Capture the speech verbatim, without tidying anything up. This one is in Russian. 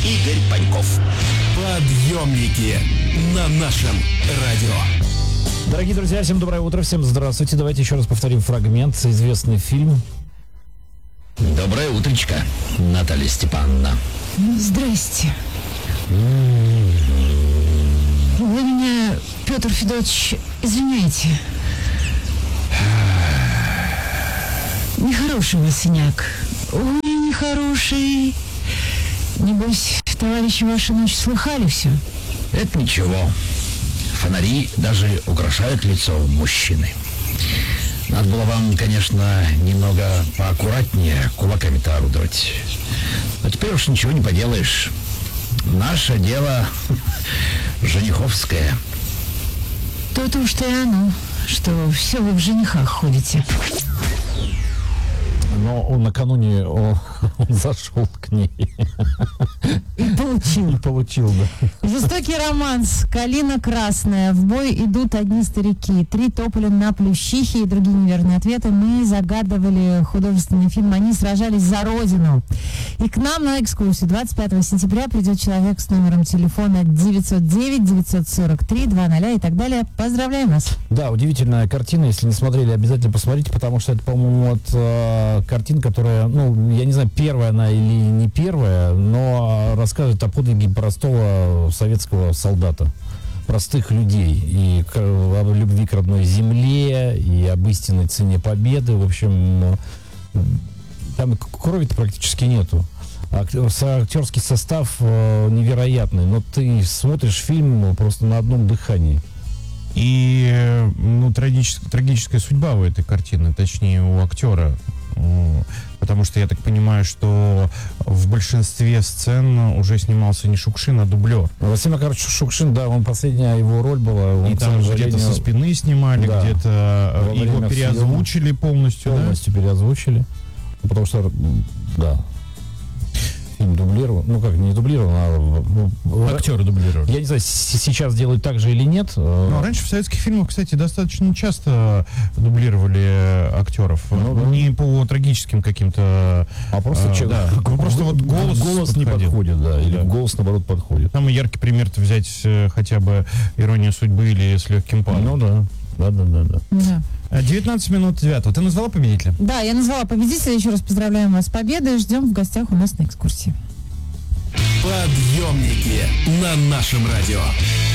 Игорь Паньков. Подъемники на нашем радио. Дорогие друзья, всем доброе утро, всем здравствуйте. Давайте еще раз повторим фрагмент, известный фильм. Доброе утречко, Наталья Степановна. Здрасте. Вы меня, Петр Федорович, извиняйте. Нехороший вы синяк. Ой, нехороший. Небось, товарищи ваши ночь слыхали все? Это ничего. Фонари даже украшают лицо мужчины. Надо было вам, конечно, немного поаккуратнее кулаками-то орудовать. Но теперь уж ничего не поделаешь. Наше дело жениховское. То-то уж то и оно, что все вы в женихах ходите. Но он накануне он, он зашел к ней. И получил. И получил, да. Жестокий романс. Калина красная. В бой идут одни старики. Три тополя на плющихе и другие неверные ответы. Мы загадывали художественный фильм. Они сражались за родину. И к нам на экскурсию двадцать пятого сентября придет человек с номером телефона девятьсот девять девятьсот сорок три двадцать и так далее. Поздравляем вас. Да, удивительная картина. Если не смотрели, обязательно посмотрите, потому что это, по-моему, вот э, картина, которая, ну, я не знаю, первая она или не первая, но рассказывает о подвиге простого советского солдата, простых людей, и к, о любви к родной земле, и об истинной цене победы. В общем, там крови-то практически нету. Актерский состав невероятный, но ты смотришь фильм просто на одном дыхании. И, ну, трагическая, трагическая судьба у этой картины, точнее, у актера. Потому что я так понимаю, что в большинстве сцен уже снимался не Шукшин, а дублер. Василий Макарович Шукшин, да, он последняя его роль была. Он, и там где-то со спины снимали, да, где-то его переозвучили полностью. Полностью да? переозвучили. Потому что, да, фильм дублирован. Ну как, не дублирован, а... Ну, актеры дублировали. Я не знаю, сейчас делают так же или нет. Ну, раньше в советских фильмах, кстати, достаточно часто дублировали актеров. Ну, да. Не по трагическим каким-то... А просто, а, да. ну, просто вот голос, голос не подходит, да. Или да. голос, наоборот, подходит. Самый яркий пример-то взять хотя бы «Ирония судьбы» или «С легким паром». Ну да. Да, да, да, да. да. девятнадцать минут девятого. Ты назвала победителя? Да, я назвала победителя. Еще раз поздравляем вас с победой. Ждем в гостях у нас на экскурсии. Подъемники на нашем радио.